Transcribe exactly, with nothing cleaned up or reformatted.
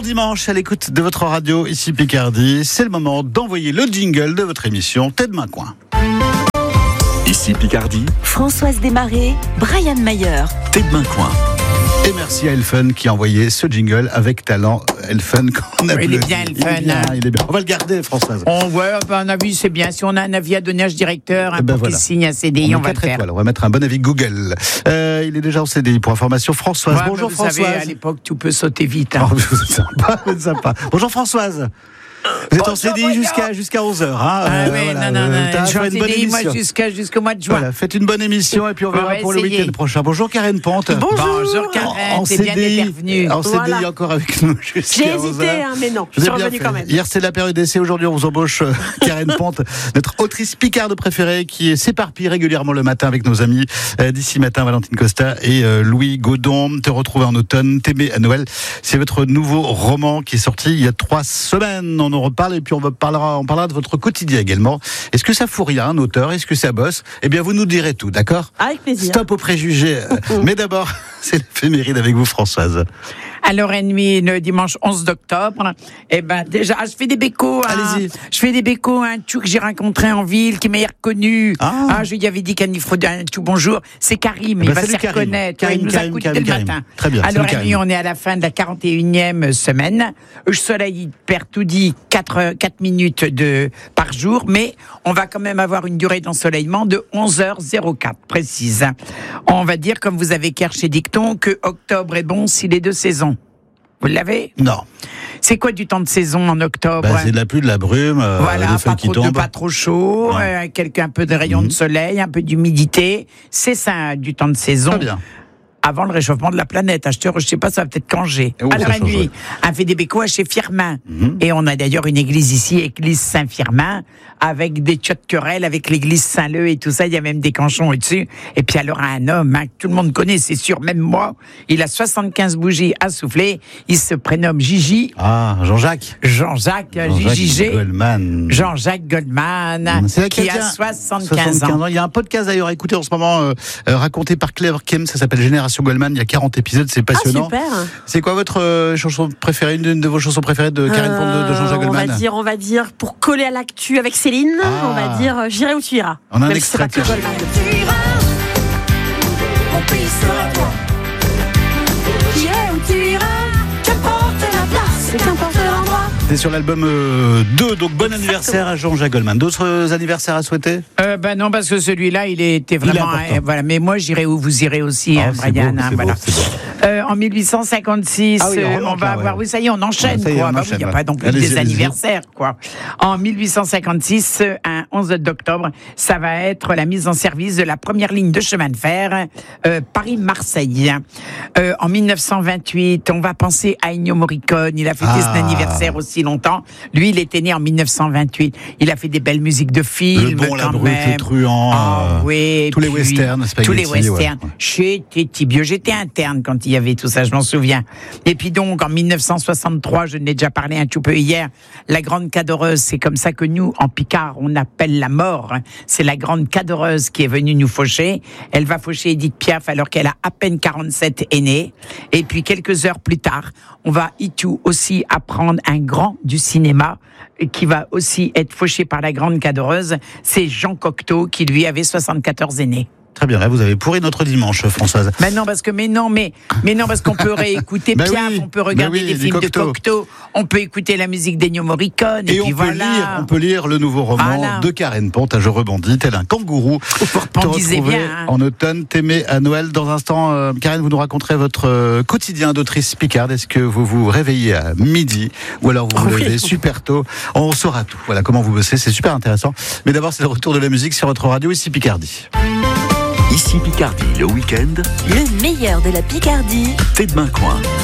dimanche à l'écoute de votre radio, ici Picardie. C'est le moment d'envoyer le jingle de votre émission Tête Main Coin. Ici Picardie, Françoise Desmarais, Brian Mayer. Tête Main Coin. Et merci à Elfun qui a envoyé ce jingle avec talent. Elfun, qu'on a Il est bien, Elfun. Il est bien, il est bien. On va le garder, Françoise. On, ouais, ben, un avis, c'est bien. Si on a un avis à donner à ce directeur, hein, Eh ben pour voilà. qu'il signe un C D I, on, on va le quatre faire. étoiles. On va mettre un bon avis Google. Euh, il est déjà en C D I pour information. Françoise. Ouais, Bonjour mais vous Françoise. savez, à l'époque, tout peut sauter vite. Hein. Oh, vous êtes sympa, vous êtes sympa. Bonjour Françoise. Vous êtes en C D I jusqu'à jusqu'à onze heures. Hein. Ah Euh, oui, voilà. non, non, non. T'as Je suis fait en une C bonne D I, moi, émission. jusqu'à, jusqu'au mois de juin. Voilà, faites une bonne émission et puis on On verra va pour le essayer. week-end prochain. Bonjour Karen Ponte. Bonjour. Bonjour, Karen. En T'es bien C D I, bienvenue. en C D I Voilà. encore avec nous jusqu'à J'ai onze hésité, heures. hein, mais non, je Vous suis avez bien revenue fait. quand même. Hier, c'est la période d'essai. Aujourd'hui, on vous embauche euh, Karen Ponte, notre autrice picarde préférée qui s'éparpille régulièrement le matin avec nos amis euh, d'ici matin, Valentine Costa et euh, Louis Godon. Te retrouver en automne, t'aimer à Noël. C'est votre nouveau roman qui est sorti il y a trois semaines. On en reparle et puis on va parlera, on parlera de votre quotidien également. Est-ce que ça fout rien, un auteur? Est-ce que ça bosse? Eh bien, vous nous direz tout, d'accord? Avec plaisir. Stop aux préjugés. Mais d'abord, c'est l'éphéméride avec vous, Françoise. À l'heure et demie, le dimanche onze octobre. Eh ben, déjà, je fais des bécos. Hein. Allez-y. Je fais des bécos à un tchou que j'ai rencontré en ville, qui m'a reconnu. Ah. ah, je lui avais dit qu'un un tchou bonjour. C'est Karim, Eh il ben, va salut, se Karim. reconnaître. Karim, il nous Karim, a écouté Karim, le Karim. matin. Très bien, À salut, l'heure et demie, Karim. on est à la fin de la quarante et unième semaine. Le soleil perd tout dit quatre, quatre minutes de, par jour, mais on va quand même avoir une durée d'ensoleillement de onze heures zéro quatre, précise. On va dire, comme vous avez Kerr chez Dicton, que octobre est bon s'il est de saison. Vous l'avez? Non. C'est quoi du temps de saison en octobre? Bah, c'est de la pluie, de la brume, euh, Voilà, des feuilles pas qui trop, de, tombent. pas trop chaud, Ouais. euh, quelques un peu de rayons Mhm. de soleil, un peu d'humidité. C'est ça, du temps de saison. Très bien. Avant le réchauffement de la planète. Acheteur, je sais pas, ça va peut-être canger. Oh, À ça la change, nuit, ouais. un fait des bécois chez Firmin. Mhm. Et on a d'ailleurs une église ici, église Saint-Firmin, avec des tchats de querelle, avec l'église Saint-Leu et tout ça. Il y a même des canchons au-dessus. Et puis alors, un homme, hein, que tout le monde connaît, c'est sûr, même moi, il a soixante-quinze bougies à souffler. Il se prénomme Gigi. Ah, Jean-Jacques. Jean-Jacques, Jean-Jacques Gigi. Goldman. Jean-Jacques Goldman, C'est qui laquelle, a tiens soixante-quinze ans. Il y a un podcast d'ailleurs à écouter en ce moment, euh, euh, raconté par Claire Kem, ça s'appelle Génération Goldman. Il y a quarante épisodes, c'est Ah, passionnant. super. C'est quoi votre euh, chanson préférée, une de vos chansons préférées de Karen Ponte de, de Jean-Jacques Euh, on Goldman? va dire, on va dire, pour coller à l'actu avec Céline, Ah. on va dire, euh, j'irai où tu iras. On a un Même si c'est extrait pas que de- Goldman. Tu iras, mon pays sera toi. J'irai où tu iras, qu'importe la place, et qu'importe l'endroit. C'est sur l'album euh, deux, donc bon anniversaire à Jean-Jacques Goldman. D'autres euh, anniversaires à souhaiter? Euh, ben non, parce que celui-là, il était vraiment. important. euh, voilà, mais moi, j'irai où vous irez aussi, Ah, hein, c'est Brian. beau, hein, c'est voilà. beau, c'est beau. Euh, en mille huit cent cinquante-six, Ah oui, on euh, remonte, on va là, avoir. ouais. Oui, ça y est, on enchaîne, Ouais, ça y est, quoi. on Bah oui, enchaîne, il n'y a ouais. pas non plus Allez-y, des allez-y. anniversaires, quoi. En mille huit cent cinquante-six, euh, un onze octobre, ça va être la mise en service de la première ligne de chemin de fer euh, Paris-Marseille. Euh, en mille neuf cent vingt-huit, on va penser à Ennio Morricone. Il a fêté Ah. son anniversaire aussi longtemps. Lui, il était né en mille neuf cent vingt-huit. Il a fait des belles musiques de films. Le bon, la quand brute, même. le truand, Ah, euh, oui, tous les puis, westerns, tous les spaghetti, westerns. ouais. J'étais tibio, j'étais interne quand il y avait tout ça, je m'en souviens. Et puis donc, en mille neuf cent soixante-trois, je n'ai déjà parlé un tout peu hier, la grande cadoreuse, c'est comme ça que nous, en Picard, on appelle la mort. C'est la grande cadoreuse qui est venue nous faucher. Elle va faucher Edith Piaf alors qu'elle a à peine quarante-sept est née. Et puis quelques heures plus tard, on va itou aussi apprendre un grand du cinéma qui va aussi être fauché par la grande cadoreuse. C'est Jean Cocteau qui lui avait soixante-quatorze est né. Très bien, là, vous avez pourri notre dimanche, Françoise. Mais non, parce que, mais non, mais, mais non, parce qu'on peut réécouter Bah Piaf, oui, on peut regarder bah oui, des du films Cocteau. de Cocteau, on peut écouter la musique d'Ennio Morricone, et, Et puis on peut, voilà. lire, on peut lire le nouveau roman Voilà. de Karen Ponte, à Je rebondis, tel un kangourou. Vous rebondissez Te retrouver bien, hein. en automne, t'aimer à Noël. Dans un instant, euh, Karen, vous nous raconterez votre euh, quotidien d'autrice picarde. Est-ce que vous vous réveillez à midi ou alors vous vous Oui. levez super tôt? On saura tout. Voilà comment vous bossez, c'est super intéressant. Mais d'abord, c'est le retour de la musique sur votre radio, ici Picardie. Ici Picardie, le week-end, Le meilleur de la Picardie. Tête Main Coin.